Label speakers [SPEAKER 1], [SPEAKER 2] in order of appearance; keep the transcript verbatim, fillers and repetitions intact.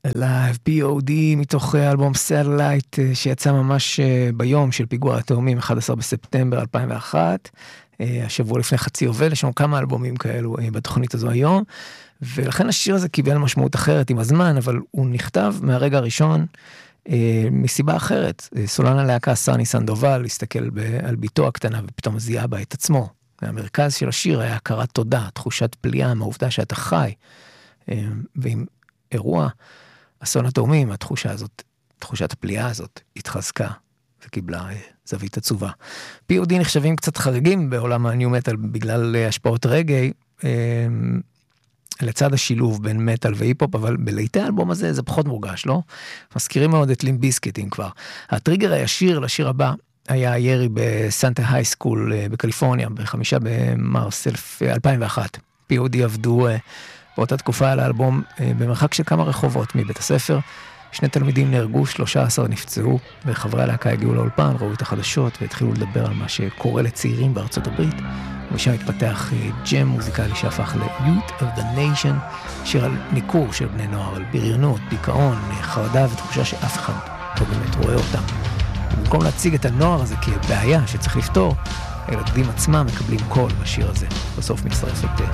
[SPEAKER 1] Live, פי או די, מתוך אלבום Satellite, שיצא ממש ביום של פיגוע התאומים, אחד עשר בספטמבר אלפיים ואחת. השבוע לפני חצי יובל, יש לנו כמה אלבומים כאלו בתוכנית הזו היום, ולכן השיר הזה קיבל משמעות אחרת עם הזמן, אבל הוא נכתב מהרגע הראשון, מסיבה אחרת. סולן הלהקה סני סנדובל, הסתכל על ביתו הקטנה, ופתאום זיהה בה את עצמו. המרכז של השיר היה הכרת תודה, תחושת פליאה, מהעובדה שאתה חי, ועם אירוע, אסון התאומים, התחושה הזאת, תחושת הפליאה הזאת, התחזקה וקיבלה זווית עצובה. פי או די נחשבים קצת חריגים בעולם הניו מטל בגלל השפעות רגעי, לצד השילוב בין מטל והיפ-הופ, אבל בלהיטי האלבום הזה זה פחות מורגש, לא? מזכירים מאוד את לימפ ביזקיט, אם כבר. הטריגר הישיר לשיר הבא היה הירי בסנטה היי סקול בקליפורניה, בחמישה במרס אלפיים ואחת. פי או די עבדו באותה תקופה על האלבום במרחק של כמה רחובות מבית הספר. שני תלמידים נהרגו, שלושה עשר נפצעו, וחברי הלהקה הגיעו לאולפן, ראו את החדשות והתחילו לדבר על מה שקורה לצעירים בארצות הברית. ושם התפתח ג'ם מוזיקלי שהפך ל-Youth of the Nation, שיר על ניכור של בני נוער, על בריונות, דיכאון, חרדה ותחושה שאף אחד לא באמת רואה אותם. ובמקום להציג את הנוער הזה כבעיה שצריך לפתור, הילדים עצמם מקבלים קול בשיר הזה. בסוף מצטרפת